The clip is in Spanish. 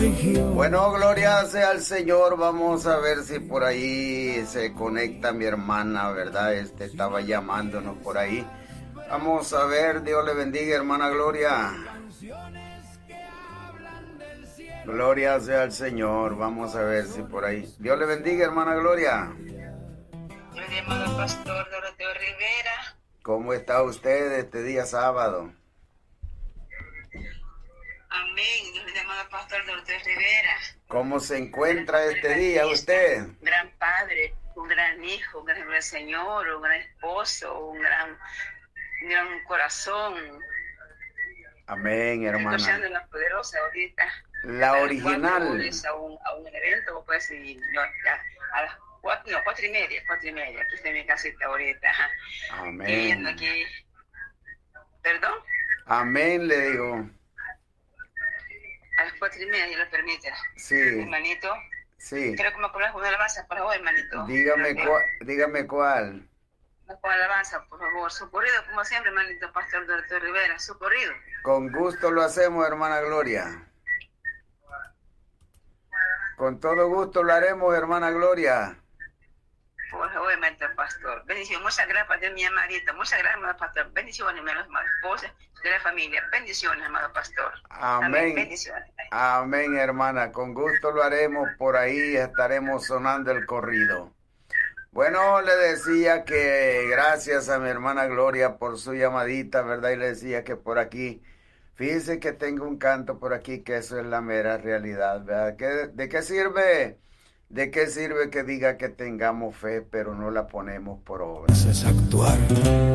Bueno, gloria sea al Señor. Vamos a ver si por ahí se conecta mi hermana, ¿verdad? Estaba llamándonos por ahí. Vamos a ver, Dios le bendiga, hermana Gloria. Gloria sea al Señor. Vamos a ver si por ahí. Dios le bendiga, hermana Gloria. Yo le llamado Pastor Doroteo Rivera. ¿Cómo está usted este día sábado? Amén. Yo le llamado Pastor Doroteo Rivera. ¿Cómo se encuentra este día usted? Un gran padre, un gran hijo, un gran Señor, un gran esposo, un gran corazón. Amén, hermana. Escuchando la poderosa ahorita. La original. A un evento, pues, y yo a las 4:30, aquí estoy en mi casita ahorita. Amén. Y viendo aquí. ¿Perdón? Amén, le digo. A las 4:30, ¿lo permite? Sí. Hermanito. Sí. Creo que me cobras una alabanza para hoy, hermanito. Dígame cuál. Con alabanza, por favor. Socorrido, como siempre, hermanito Pastor Doroteo Rivera. Socorrido. Con gusto lo hacemos, hermana Gloria. Con todo gusto lo haremos, hermana Gloria. Por favor, hermanito Pastor. Bendición. Muchas gracias de mi amadito. Muchas gracias, hermano Pastor. Bendiciones, hermanos, esposa, de la familia. Bendiciones, hermano Pastor. Amén. Bendiciones. Amén, hermana. Con gusto lo haremos. Por ahí estaremos sonando el corrido. Bueno, le decía que gracias a mi hermana Gloria por su llamadita, ¿verdad? Y le decía que por aquí, fíjese que tengo un canto por aquí, que eso es la mera realidad, ¿verdad? ¿De qué sirve? ¿De qué sirve que diga que tengamos fe, pero no la ponemos por obra? Es actuar.